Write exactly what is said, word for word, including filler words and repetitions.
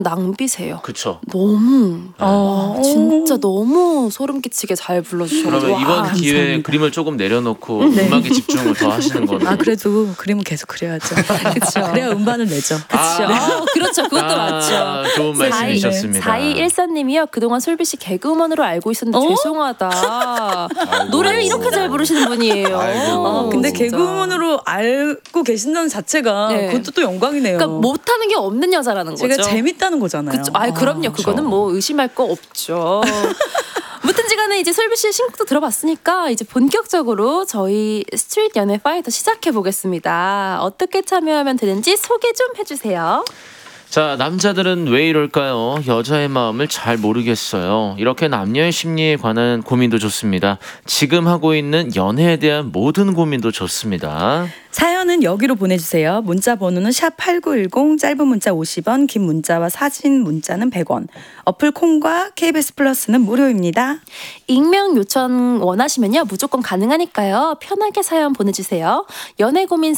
낭비세요. 그쵸. 너무 어. 와, 진짜 너무 소름 끼치게 잘 불러주셔서 그러면 이번 감사합니다. 기회에 그림을 조금 내려놓고 네. 음악에 집중을 더 하시는 거는. 아 그래도 그림은 계속 그려야죠. 그쵸. 그래야 음반을 내죠. 그렇죠. 아. 그렇죠. 그것도 아, 맞죠. 좋은 말씀이셨습니다. 사이일사님이요. 그동안 솔비 씨 개그우먼으로 알고 있었는데 어? 죄송하다. 노래를 이렇게 잘 부르시는 분이에요. 아이고. 어, 근데 진짜. 개그우먼으로 알고 계신다는 자체가 네. 그것도 또 영광이네요. 그러니까 못하는 게 없는 여자라는 거죠. 제가 재밌다는 거잖아요. 그쵸. 아, 그럼요. 그거는 뭐 의심할 거 없죠. 무튼지간에 이제 솔비 씨의 신곡도 들어봤으니까 이제 본격적으로 저희 스트릿 연애 파이터 시작해 보겠습니다. 어떻게 참여하면 되는지 소개 좀 해주세요. 자, 남자들은 왜 이럴까요? 여자의 마음을 잘 모르겠어요. 이렇게 남녀의 심리에 관한 고민도 좋습니다. 지금 하고 있는 연애에 대한 모든 고민도 좋습니다. 사연은 여기로 보내주세요. 문자 번호는 샵 팔구일공, 짧은 문자 오십 원, 긴 문자와 사진 문자는 백 원. 어플 콩과 케이비에스 플러스는 무료입니다. 익명 요청 원하시면요 무조건 가능하니까요. 편하게 사연 보내주세요. 연애 고민